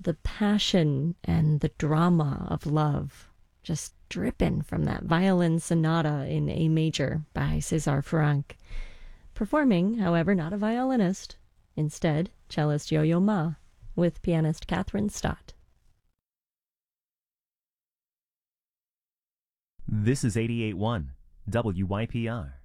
the passion and the drama of love just dripping from that violin sonata in A major by César Franck. Performing, however, not a violinist. Instead, cellist Yo-Yo Ma with pianist Catherine Stott. This is 88.1 WYPR.